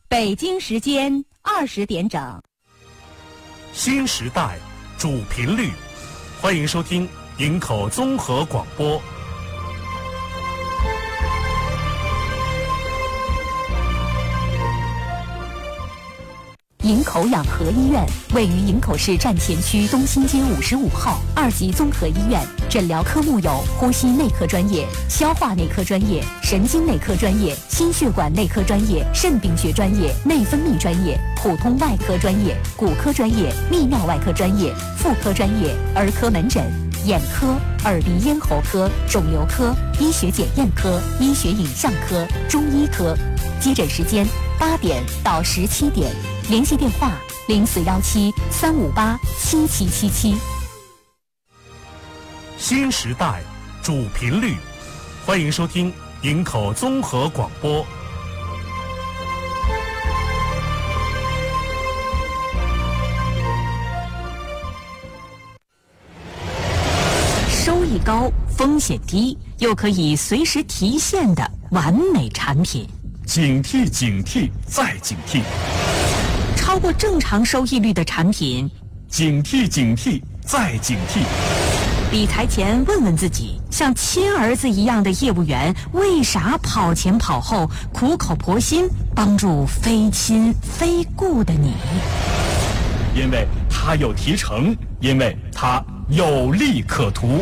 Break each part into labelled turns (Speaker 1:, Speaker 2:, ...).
Speaker 1: 北京时间20点整。
Speaker 2: 新时代主频率，欢迎收听营口综合广播。
Speaker 3: 营口养和医院位于营口市站前区东新街55号2级综合医院，诊疗科目有呼吸内科专业、消化内科专业、神经内科专业、心血管内科专业、肾病学专业、内分泌专业、普通外科专业、骨科专业、泌尿外科专业、妇科专业、儿科门诊、眼科、耳鼻咽喉科、肿瘤科、医学检验科、医学影像科、中医科。接诊时间8点到17点。联系电话0417-358-7777。
Speaker 2: 新时代主频率，欢迎收听营口综合广播。
Speaker 3: 收益高、风险低，又可以随时提现的完美产品。
Speaker 4: 警惕警惕再警惕，
Speaker 3: 超过正常收益率的产品，
Speaker 4: 警惕警惕再警惕。
Speaker 3: 理财前问问自己，像亲儿子一样的业务员为啥跑前跑后，苦口婆心帮助非亲非故的你？
Speaker 4: 因为他有提成，因为他有利可图。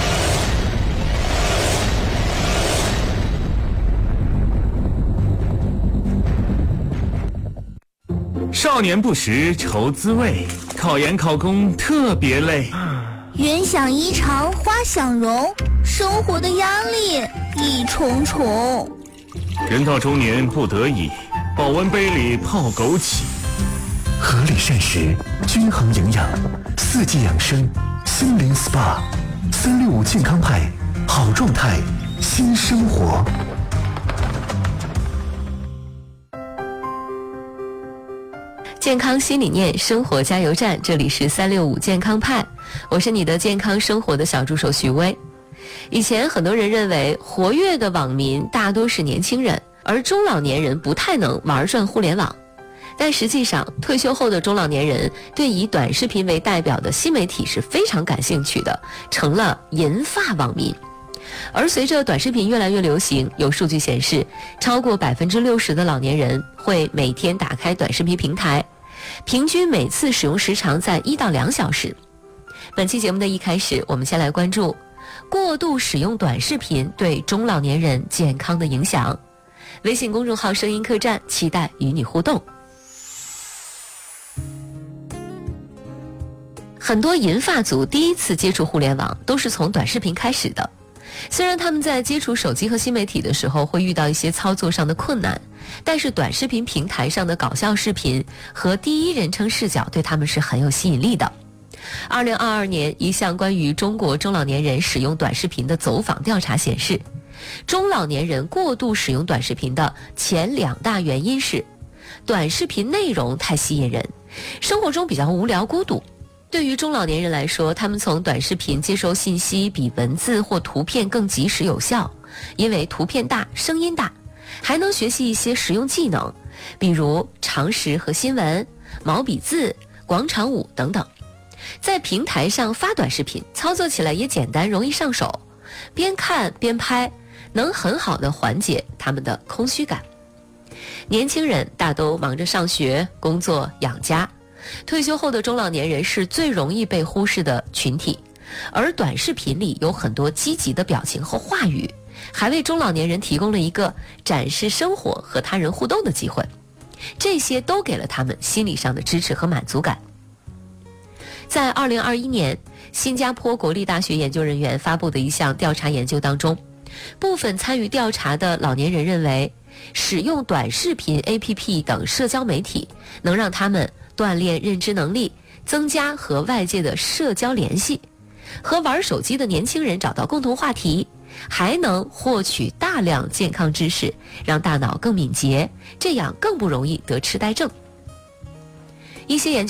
Speaker 4: 少年不识愁滋味，考研考公特别累。
Speaker 5: 云想衣裳花想容，生活的压力一重重。
Speaker 4: 人到中年不得已，保温杯里泡枸杞。
Speaker 6: 合理膳食，均衡营养，四季养生，心灵 SPA，365健康派，好状态，新生活。
Speaker 7: 健康新理念，生活加油站，这里是365健康派，我是你的健康生活的小助手徐薇。以前很多人认为活跃的网民大多是年轻人，而中老年人不太能玩转互联网。但实际上，退休后的中老年人对以短视频为代表的新媒体是非常感兴趣的，成了银发网民。而随着短视频越来越流行，有数据显示，超过60%的老年人会每天打开短视频平台，平均每次使用时长在1到2小时。本期节目的一开始，我们先来关注过度使用短视频对中老年人健康的影响。微信公众号声音客栈，期待与你互动。很多银发族第一次接触互联网都是从短视频开始的。虽然他们在接触手机和新媒体的时候会遇到一些操作上的困难，但是短视频平台上的搞笑视频和第一人称视角对他们是很有吸引力的。2022年，一项关于中国中老年人使用短视频的走访调查显示，中老年人过度使用短视频的前2大原因是：短视频内容太吸引人，生活中比较无聊孤独。对于中老年人来说，他们从短视频接收信息比文字或图片更及时有效，因为图片大，声音大，还能学习一些实用技能，比如常识和新闻、毛笔字、广场舞等等。在平台上发短视频，操作起来也简单，容易上手，边看边拍，能很好地缓解他们的空虚感。年轻人大都忙着上学、工作、养家，退休后的中老年人是最容易被忽视的群体，而短视频里有很多积极的表情和话语，还为中老年人提供了一个展示生活和他人互动的机会，这些都给了他们心理上的支持和满足感。在2021年，新加坡国立大学研究人员发布的一项调查研究当中，部分参与调查的老年人认为，使用短视频 APP 等社交媒体能让他们锻炼认知能力，增加和外界的社交联系，和玩手机的年轻人找到共同话题，还能获取大量健康知识，让大脑更敏捷，这样更不容易得痴呆症。一些研究